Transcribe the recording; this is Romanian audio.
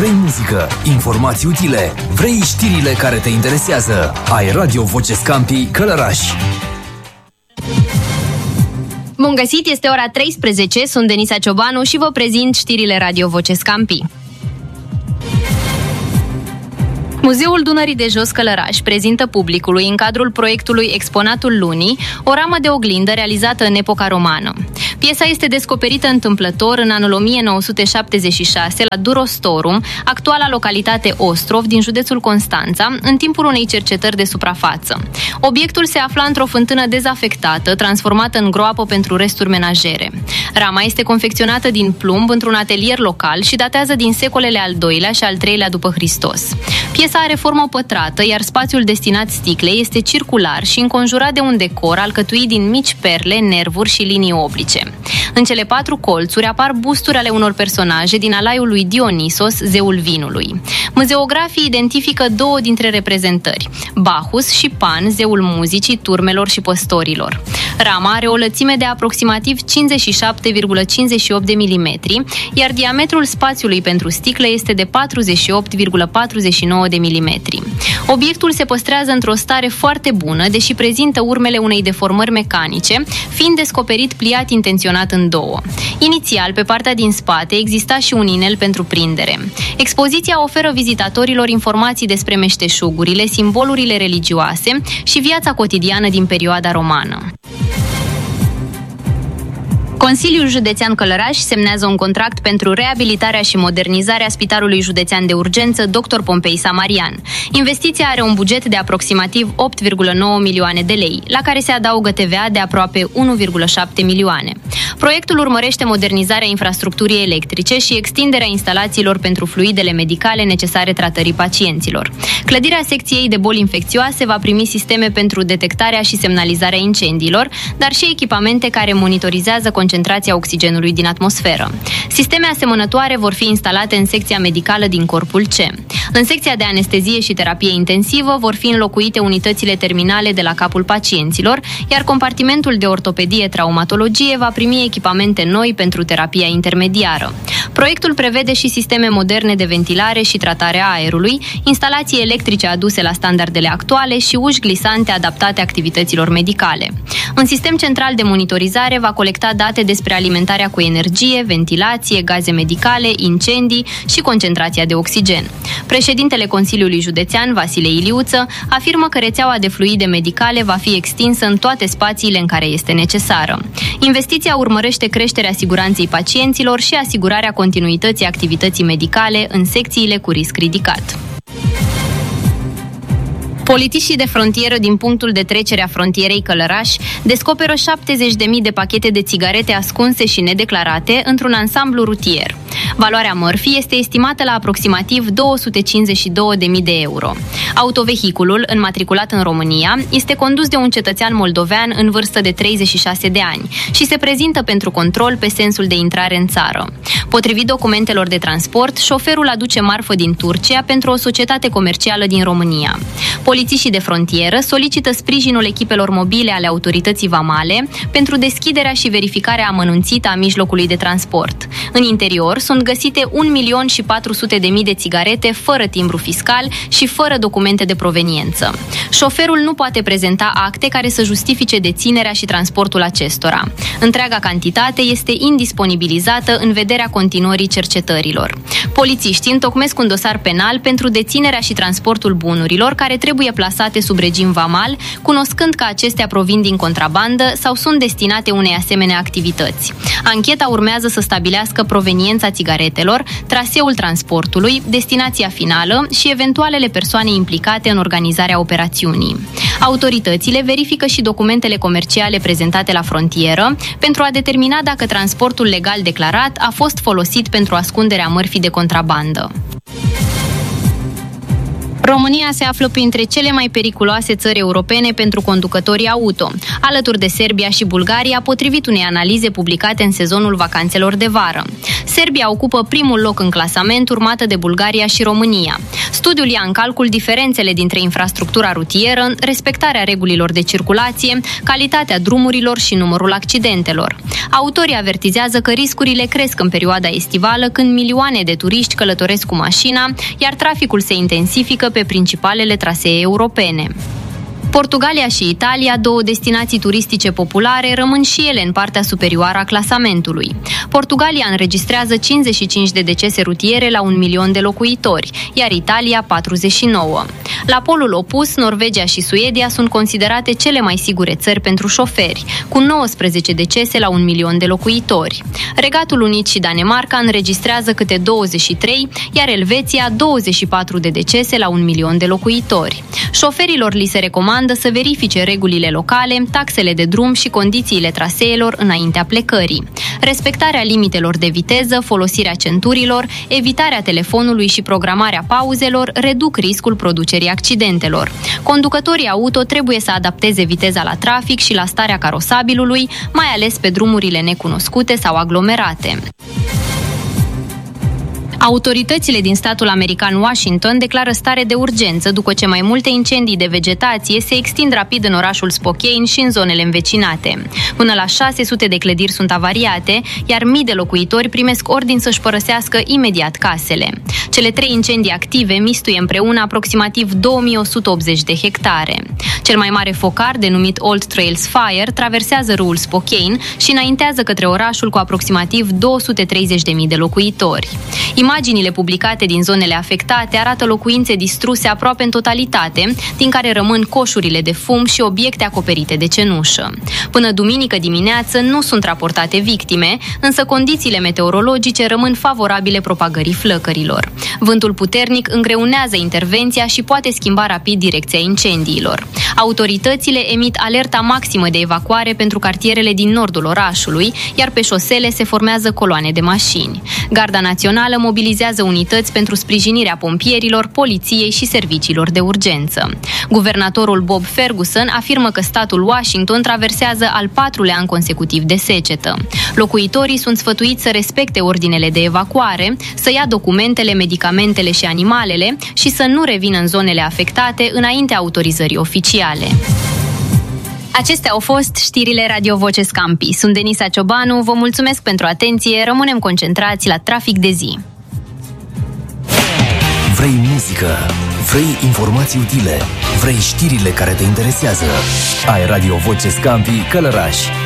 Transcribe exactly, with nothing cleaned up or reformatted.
Vrei muzică, informații utile, vrei știrile care te interesează. Ai Radio Voce Scampi Călăraș. Bun găsit, este ora treisprezece, sunt Denisa Ciobanu și vă prezint știrile Radio Voce Scampi. Muzeul Dunării de Jos Călăraș prezintă publicului, în cadrul proiectului Exponatul Lunii, o ramă de oglindă realizată în epoca romană. Piesa este descoperită întâmplător în anul o mie nouă sute șaptezeci și șase la Durostorum, actuala localitate Ostrov din județul Constanța, în timpul unei cercetări de suprafață. Obiectul se afla într-o fântână dezafectată, transformată în groapă pentru resturi menajere. Rama este confecționată din plumb într-un atelier local și datează din secolele al doilea și al treilea după Hristos. Piesa are formă pătrată, iar spațiul destinat sticlei este circular și înconjurat de un decor alcătuit din mici perle, nervuri și linii oblice. În cele patru colțuri apar busturi ale unor personaje din alaiul lui Dionisos, zeul vinului. Muzeografii identifică două dintre reprezentări, Bacchus și Pan, zeul muzicii, turmelor și păstorilor. Rama are o lățime de aproximativ cincizeci și șapte virgulă cincizeci și opt de milimetri, iar diametrul spațiului pentru sticlă este de patruzeci și opt virgulă patruzeci și nouă de milimetri. Obiectul se păstrează într-o stare foarte bună, deși prezintă urmele unei deformări mecanice, fiind descoperit pliat intenționat în două. Inițial, pe partea din spate, exista și un inel pentru prindere. Expoziția oferă vizitatorilor informații despre meșteșugurile, simbolurile religioase și viața cotidiană din perioada romană. Consiliul Județean Călăraș semnează un contract pentru reabilitarea și modernizarea Spitalului Județean de Urgență doctor Pompei Samarian. Investiția are un buget de aproximativ opt virgulă nouă milioane de lei, la care se adaugă T V A de aproape unu virgulă șapte milioane. Proiectul urmărește modernizarea infrastructurii electrice și extinderea instalațiilor pentru fluidele medicale necesare tratării pacienților. Clădirea secției de boli infecțioase va primi sisteme pentru detectarea și semnalizarea incendiilor, dar și echipamente care monitorizează concentrația oxigenului din atmosferă. Sisteme asemănătoare vor fi instalate în secția medicală din corpul C. În secția de anestezie și terapie intensivă vor fi înlocuite unitățile terminale de la capul pacienților, iar compartimentul de ortopedie-traumatologie va primi echipamente noi pentru terapia intermediară. Proiectul prevede și sisteme moderne de ventilare și tratare a aerului, instalații electrice aduse la standardele actuale și uși glisante adaptate activităților medicale. Un sistem central de monitorizare va colecta date despre alimentarea cu energie, ventilație, gaze medicale, incendii și concentrația de oxigen. Președintele Consiliului Județean, Vasile Iliuță, afirmă că rețeaua de fluide medicale va fi extinsă în toate spațiile în care este necesară. Investiția urmărește creșterea siguranței pacienților și asigurarea continuității activității medicale în secțiile cu risc ridicat. Polițiștii de frontieră din punctul de trecere a frontierei Călăraș descoperă șaptezeci de mii de pachete de țigarete ascunse și nedeclarate într-un ansamblu rutier. Valoarea mărfii este estimată la aproximativ două sute cincizeci și două de mii de euro. Autovehiculul, înmatriculat în România, este condus de un cetățean moldovean în vârstă de treizeci și șase de ani și se prezintă pentru control pe sensul de intrare în țară. Potrivit documentelor de transport, șoferul aduce marfă din Turcia pentru o societate comercială din România. Polițiștii de frontieră solicită sprijinul echipelor mobile ale autorității vamale pentru deschiderea și verificarea amănunțită a mijlocului de transport. În interior sunt găsite un milion și patru sute de mii de țigarete fără timbru fiscal și fără documente de proveniență. Șoferul nu poate prezenta acte care să justifice deținerea și transportul acestora. Întreaga cantitate este indisponibilizată în vederea continuării cercetărilor. Polițiștii întocmesc un dosar penal pentru deținerea și transportul bunurilor care trebuie plasate sub regim vamal, cunoscând că acestea provin din contrabandă sau sunt destinate unei asemenea activități. Ancheta urmează să stabilească proveniența țigaretelor, traseul transportului, destinația finală și eventualele persoane implicate în organizarea operațiunii. Autoritățile verifică și documentele comerciale prezentate la frontieră pentru a determina dacă transportul legal declarat a fost folosit pentru ascunderea mărfii de contrabandă. România se află printre cele mai periculoase țări europene pentru conducătorii auto, alături de Serbia și Bulgaria, potrivit unei analize publicate în sezonul vacanțelor de vară. Serbia ocupă primul loc în clasament, urmată de Bulgaria și România. Studiul ia în calcul diferențele dintre infrastructura rutieră, respectarea regulilor de circulație, calitatea drumurilor și numărul accidentelor. Autorii avertizează că riscurile cresc în perioada estivală, când milioane de turiști călătoresc cu mașina, iar traficul se intensifică pe principalele trasee europene. Portugalia și Italia, două destinații turistice populare, rămân și ele în partea superioară a clasamentului. Portugalia înregistrează cincizeci și cinci de decese rutiere la un milion de locuitori, iar Italia patruzeci și nouă. La polul opus, Norvegia și Suedia sunt considerate cele mai sigure țări pentru șoferi, cu nouăsprezece decese la un milion de locuitori. Regatul Unit și Danemarca înregistrează câte douăzeci și trei, iar Elveția douăzeci și patru de decese la un milion de locuitori. Șoferilor li se recomandă să verifice regulile locale, taxele de drum și condițiile traseelor înaintea plecării. Respectarea limitelor de viteză, folosirea centurilor, evitarea telefonului și programarea pauzelor reduc riscul producerii accidentelor. Conducătorii auto trebuie să adapteze viteza la trafic și la starea carosabilului, mai ales pe drumurile necunoscute sau aglomerate. Autoritățile din statul american Washington declară stare de urgență după ce mai multe incendii de vegetație se extind rapid în orașul Spokane și în zonele învecinate. Până la șase sute de clădiri sunt avariate, iar mii de locuitori primesc ordin să-și părăsească imediat casele. Cele trei incendii active mistuie împreună aproximativ două mii o sută optzeci de hectare. Cel mai mare focar, denumit Old Trails Fire, traversează râul Spokane și înaintează către orașul cu aproximativ două sute treizeci de mii de locuitori. Imaginile publicate din zonele afectate arată locuințe distruse aproape în totalitate, din care rămân coșurile de fum și obiecte acoperite de cenușă. Până duminică dimineață nu sunt raportate victime, însă condițiile meteorologice rămân favorabile propagării flăcărilor. Vântul puternic îngreunează intervenția și poate schimba rapid direcția incendiilor. Autoritățile emit alerta maximă de evacuare pentru cartierele din nordul orașului, iar pe șosele se formează coloane de mașini. Garda Națională mobilizează unități pentru sprijinirea pompierilor, poliției și serviciilor de urgență. Guvernatorul Bob Ferguson afirmă că statul Washington traversează al patrulea an consecutiv de secetă. Locuitorii sunt sfătuiți să respecte ordinele de evacuare, să ia documentele, medicamentele și animalele și să nu revină în zonele afectate înaintea autorizării oficiale. Acestea au fost știrile Radio Voce Scampi. Sunt Denisa Ciobanu, vă mulțumesc pentru atenție, rămânem concentrați la Trafic de zi. Vrei muzică? Vrei informații utile? Vrei știrile care te interesează? Ai Radio Voce Scampi Călăraș.